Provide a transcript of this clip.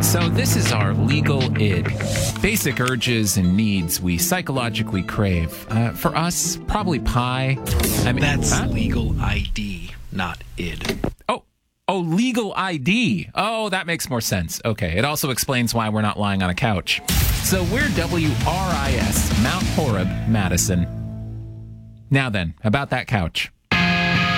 So this is our legal id. Basic urges and needs we psychologically crave. For us, probably pie. That's legal ID, not id. Oh, legal ID. Oh, that makes more sense. Okay, it also explains why we're not lying on a couch. So we're WRIS, Mount Horeb, Madison. Now then, about that couch.